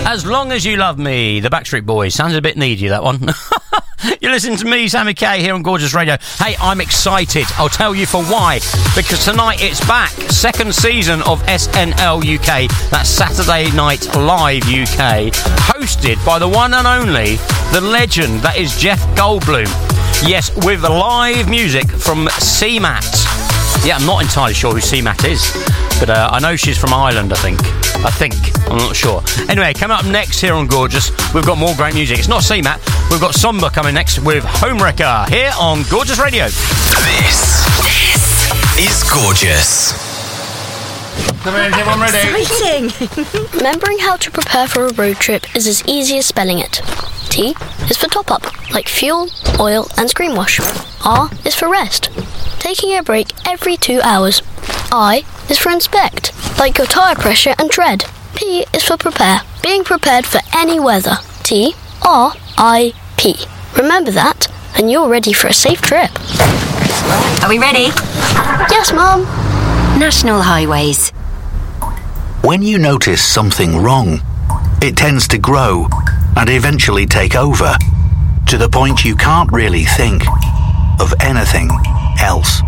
As Long As You Love Me, the Backstreet Boys. Sounds a bit needy, that one. You're listening to me, Sammy K, here on Gorgeous Radio. Hey, I'm excited. I'll tell you for why. Because tonight it's back. Second season of SNL UK. That's Saturday Night Live UK. Hosted by the one and only, the legend that is Jeff Goldblum. Yes, with live music from CMAT. Yeah, I'm not entirely sure who CMAT is. But I know she's from Ireland, I think. I'm not sure. Anyway, coming up next here on Gorgeous, we've got more great music. It's not CMAT. We've got Somber coming next with Homewrecker here on Gorgeous Radio. This is Gorgeous. Everyone ready? Exciting! Remembering how to prepare for a road trip is as easy as spelling it. T is for top up, like fuel, oil and screen wash. R is for rest, taking a break every 2 hours. I is for inspect, like your tyre pressure and tread. P is for prepare, being prepared for any weather. T, R, I, P. Remember that, and you're ready for a safe trip. Are we ready? Yes, Mum. National Highways. When you notice something wrong, it tends to grow and eventually take over, to the point you can't really think of anything else.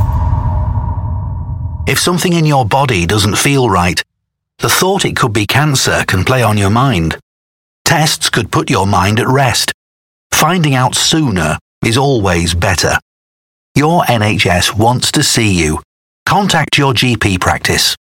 If something in your body doesn't feel right, the thought it could be cancer can play on your mind. Tests could put your mind at rest. Finding out sooner is always better. Your NHS wants to see you. Contact your GP practice